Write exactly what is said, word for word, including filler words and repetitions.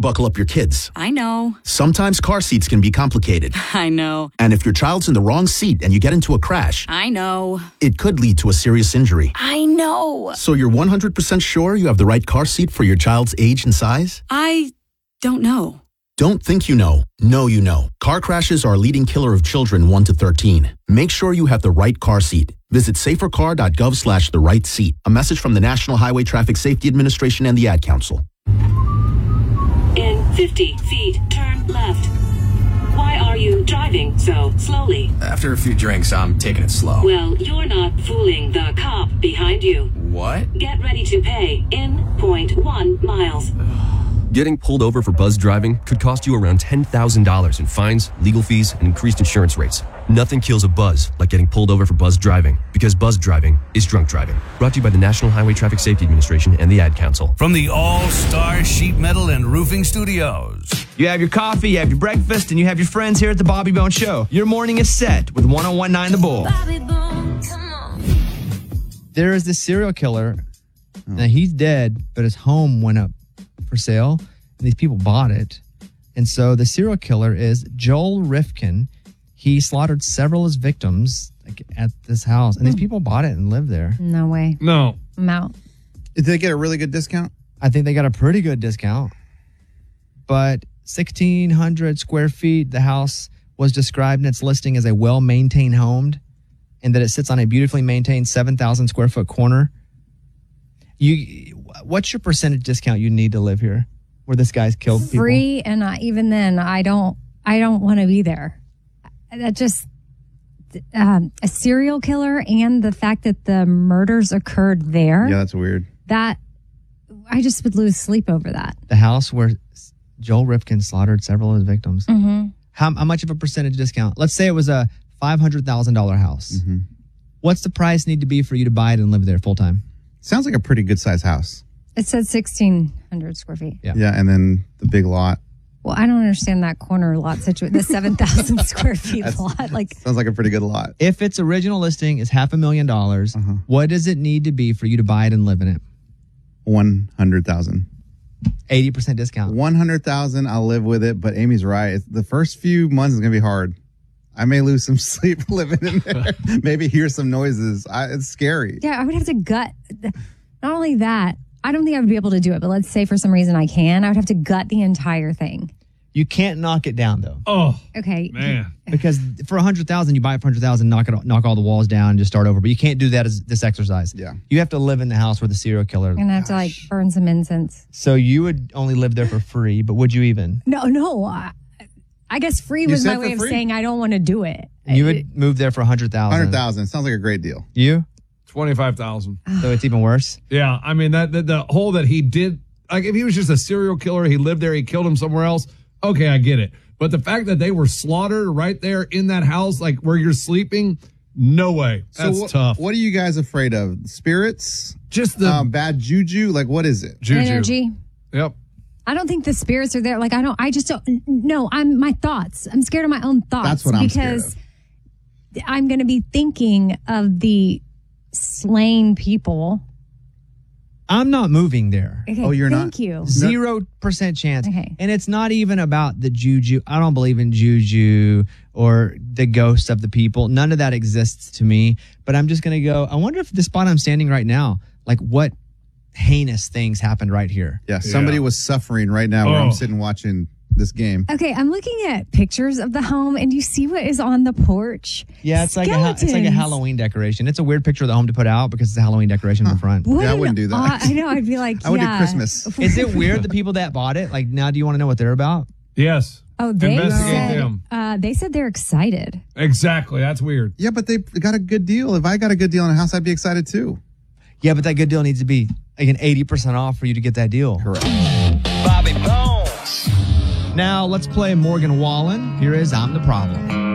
buckle up your kids. I know. Sometimes car seats can be complicated. I know. And if your child's in the wrong seat and you get into a crash, I know. it could lead to a serious injury. I know. So you're one hundred percent sure you have the right car seat for your child's age and size? I don't know. Don't think you know. Know you know. Car crashes are a leading killer of children one to thirteen. Make sure you have the right car seat. Visit safercar.gov slash the right seat. A message from the National Highway Traffic Safety Administration and the Ad Council. In fifty feet, turn left. Why are you driving so slowly? After a few drinks, I'm taking it slow. Well, you're not fooling the cop behind you. What? Get ready to pay in zero point one miles. Getting pulled over for buzz driving could cost you around ten thousand dollars in fines, legal fees, and increased insurance rates. Nothing kills a buzz like getting pulled over for buzz driving, because buzz driving is drunk driving. Brought to you by the National Highway Traffic Safety Administration and the Ad Council. From the All-Star Sheet Metal and Roofing Studios. You have your coffee, you have your breakfast, and you have your friends here at the Bobby Bone Show. Your morning is set with one oh one point nine The Bull. Bobby Bone, come on. There is this serial killer. Now, he's dead, but his home went up for sale, and these people bought it. And so the serial killer is Joel Rifkin. He slaughtered several of his victims like, at this house, and these people bought it and lived there. No way. No. I'm out. Did they get a really good discount? I think they got a pretty good discount. But sixteen hundred square feet, the house was described in its listing as a well-maintained home, and that it sits on a beautifully maintained seven thousand square foot corner. You, what's your percentage discount you need to live here, where this guy's killed people? Free, and I, even then, I don't. I don't want to be there. That just um, a serial killer, and the fact that the murders occurred there. Yeah, that's weird. That I just would lose sleep over that. The house where Joel Rifkin slaughtered several of his victims. Mm-hmm. How, how much of a percentage discount? Let's say it was a five hundred thousand dollars house. Mm-hmm. What's the price need to be for you to buy it and live there full time? Sounds like a pretty good size house. It said sixteen hundred square feet. Yeah. Yeah, and then the big lot. Well, I don't understand that corner lot situation. The seven thousand square feet lot. Like, sounds like a pretty good lot. If its original listing is half a million dollars, uh-huh. what does it need to be for you to buy it and live in it? one hundred thousand dollars. eighty percent discount. one hundred thousand dollars, I'll live with it, but Amy's right. It's, the first few months is going to be hard. I may lose some sleep living in there. Maybe hear some noises. I, it's scary. yeah, I would have to gut. Not only that, I don't think I would be able to do it, but let's say for some reason I can, I would have to gut the entire thing. You can't knock it down, though. Oh, okay, man. Because for one hundred thousand dollars, you buy it for one hundred thousand dollars, knock it, knock all the walls down, and just start over. But you can't do that as this exercise. Yeah. You have to live in the house where the serial killer. I'm gonna have to like burn some incense. So you would only live there for free, but would you even? No, no. I, I guess free You was said my for way of free? saying I don't want to do it. You would move there for one hundred thousand dollars. one hundred thousand dollars. Sounds like a great deal. You? twenty-five thousand dollars. So it's even worse? Yeah, I mean, that the, the whole that he did, like if he was just a serial killer, he lived there, he killed him somewhere else, okay, I get it. But the fact that they were slaughtered right there in that house, like where you're sleeping, no way. That's so wh- tough. What are you guys afraid of? Spirits? Just the um, bad juju? Like, what is it? Juju. Energy. Yep. I don't think the spirits are there. Like I don't. I just don't. No, I'm my thoughts. I'm scared of my own thoughts. That's what I'm because scared of. I'm going to be thinking of the slain people. I'm not moving there. Okay, Oh, you're thank not? you. Zero percent chance. Okay. And it's not even about the juju. I don't believe in juju or the ghosts of the people. None of that exists to me. But I'm just going to go, I wonder if the spot I'm standing right now, like what heinous things happened right here. Yeah, somebody Yeah. was suffering right now where Oh. I'm sitting watching this game. Okay, I'm looking at pictures of the home, and you see what is on the porch. Yeah, it's like a, ha- it's like a Skeletons. Halloween decoration. It's a weird picture of the home to put out because it's a Halloween decoration in the front. What Yeah, I an wouldn't do that. odd- I know. I'd be like, I would do yeah. Christmas. Is it weird the people that bought it? Like now, do you want to know what they're about? Yes. Oh, they Investigate said, them. Uh, they said they're excited. Exactly. That's weird. Yeah, but they got a good deal. If I got a good deal on a house, I'd be excited too. Yeah, but that good deal needs to be like an eighty percent off for you to get that deal. Correct. Bobby Bones. Now let's play Morgan Wallen. Here is I'm the Problem.